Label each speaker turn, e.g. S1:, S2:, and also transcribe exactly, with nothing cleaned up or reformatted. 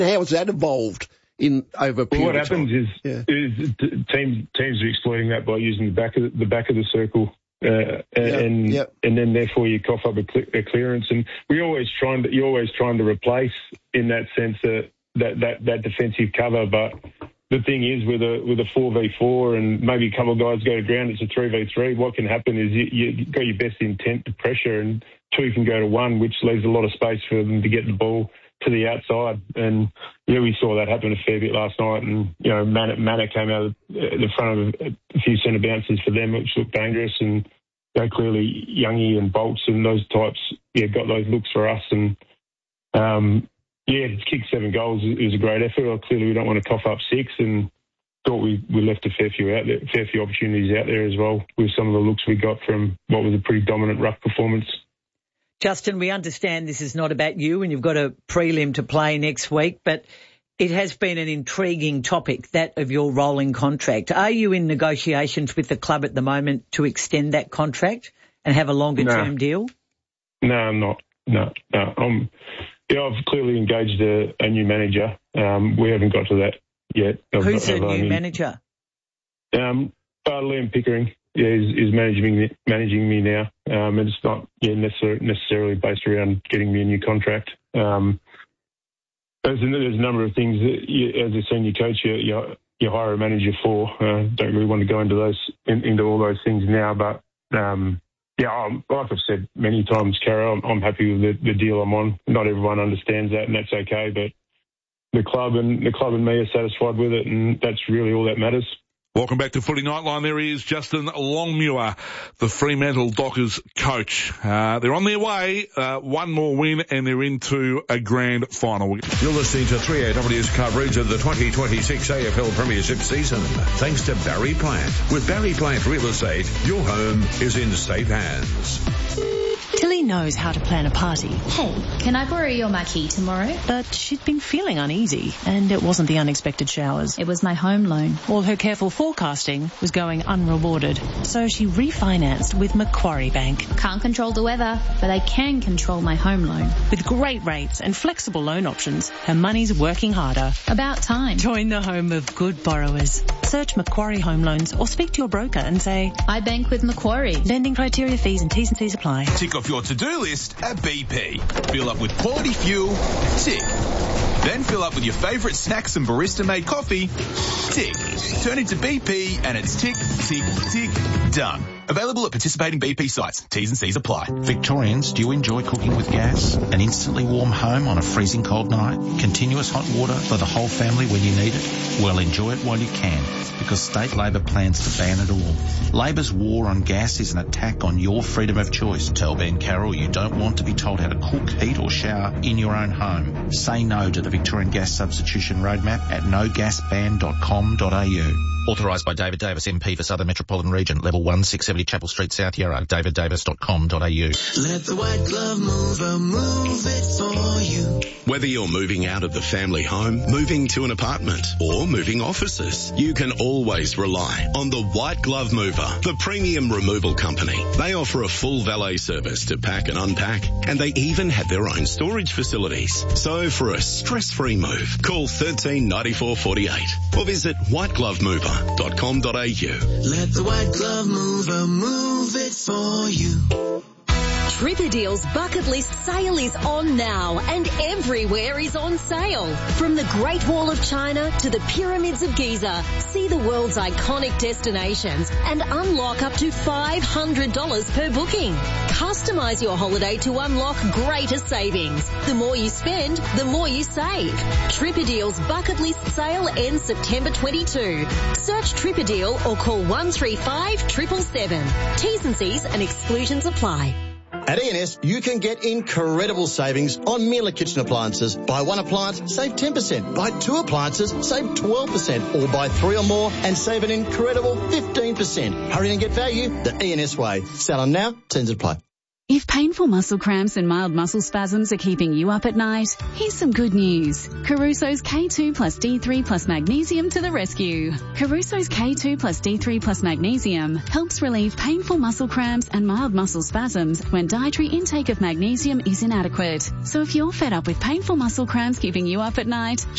S1: How has that evolved in over a period
S2: well, what
S1: of time?
S2: happens is,
S1: yeah.
S2: is teams teams are exploiting that by using the back of the, the back of the circle, uh,
S1: Yep,
S2: and
S1: yep.
S2: and then therefore you cough up a, cle- a clearance, and we always trying to you're always trying to replace in that sense that that that, that defensive cover, but the thing is with a with a four v four and maybe a couple of guys go to ground, it's a three v three. What can happen is you you got your best intent to pressure, and two can go to one, which leaves a lot of space for them to get the ball to the outside. And yeah, we saw that happen a fair bit last night. And you know, Manna, Manna came out of the front of a few centre bounces for them, which looked dangerous. And you know, clearly Youngie and Bolts and those types, yeah, got those looks for us. And um, yeah, to kick seven goals is a great effort. Well, clearly, we don't want to cough up six, and thought we, we left a fair few out there, fair few opportunities out there as well with some of the looks we got from what was a pretty dominant ruck performance.
S3: Justin, we understand this is not about you and you've got a prelim to play next week, but it has been an intriguing topic, that of your rolling contract. Are you in negotiations with the club at the moment to extend that contract and have a longer-term
S2: no.
S3: deal?
S2: No, I'm not. No, no. I'm, yeah, I've clearly engaged a, a new manager. Um, we haven't got to that yet. I've,
S3: Who's the
S2: I've
S3: new
S2: only,
S3: manager?
S2: Um, uh, Liam Pickering. Yeah, is, is managing me, managing me now, um, and it's not yeah, necessarily, necessarily based around getting me a new contract. Um, there's, a, there's a number of things that you, as a senior coach you, you, you hire a manager for. Uh, don't really want to go into those in, into all those things now, but um, yeah, I'm, like I've said many times, Cara, I'm, I'm happy with the, the deal I'm on. Not everyone understands that, and that's okay. But the club and the club and me are satisfied with it, and that's really all that matters.
S4: Welcome back to Footy Nightline. There he is, Justin Longmuir, the Fremantle Dockers coach. Uh, they're on their way. Uh, one more win and they're into a grand final.
S5: You're listening to three A W's coverage of the twenty twenty-six A F L Premiership season. Thanks to Barry Plant. With Barry Plant Real Estate, your home is in safe hands.
S6: Tilly knows how to plan a party.
S7: Hey, can I borrow your marquee tomorrow?
S6: But she'd been feeling uneasy, and it wasn't the unexpected showers.
S7: It was my home loan.
S6: All her careful forecasting was going unrewarded. So she refinanced with Macquarie Bank.
S7: Can't control the weather, but I can control my home loan.
S6: With great rates and flexible loan options, her money's working harder.
S7: About time.
S6: Join the home of good borrowers. Search Macquarie Home Loans or speak to your broker and say,
S7: I bank with Macquarie.
S6: Lending criteria, fees and T's and C's apply.
S8: Tick off your to-do list at B P. Fill up with quality fuel. Tick. Then fill up with your favourite snacks and barista-made coffee. Tick. Turn into B P and it's tick, tick, tick, done. Available at participating B P sites. T's and C's apply.
S9: Victorians, do you enjoy cooking with gas? An instantly warm home on a freezing cold night? Continuous hot water for the whole family when you need it? Well, enjoy it while you can, because State Labor plans to ban it all. Labor's war on gas is an attack on your freedom of choice. Tell Ben Carroll you don't want to be told how to cook, heat or shower in your own home. Say no to the Victorian Gas Substitution Roadmap at no gas ban dot com dot a u.
S10: Authorised by David Davis, M P for Southern Metropolitan Region, Level one, six seventy Chapel Street, South Yarra, david davis dot com dot a u.
S11: Let the White Glove Mover move it for you.
S12: Whether you're moving out of the family home, moving to an apartment, or moving offices, you can always rely on the White Glove Mover, the premium removal company. They offer a full valet service to pack and unpack, and they even have their own storage facilities. So for a stress-free move, call thirteen ninety-four forty-eight or visit white glove mover dot com dot a u.
S11: Let the White Glove Mover move it for you.
S13: Tripadeal's bucket list sale is on now, and everywhere is on sale. From the Great Wall of China to the Pyramids of Giza, see the world's iconic destinations and unlock up to five hundred dollars per booking. Customize your holiday to unlock greater savings. The more you spend, the more you save. Tripadeal's bucket list sale ends September twenty-second. Search Tripadeal or call one three five, seven seven seven. T's and C's and exclusions apply.
S14: At E and S, you can get incredible savings on Miele kitchen appliances. Buy one appliance, save ten percent. Buy two appliances, save twelve percent. Or buy three or more and save an incredible fifteen percent. Hurry and get value the E and S way. Sell on now, terms apply.
S15: If painful muscle cramps and mild muscle spasms are keeping you up at night, here's some good news. Caruso's K two plus D three plus magnesium to the rescue. Caruso's K two plus D three plus magnesium helps relieve painful muscle cramps and mild muscle spasms when dietary intake of magnesium is inadequate. So if you're fed up with painful muscle cramps keeping you up at night,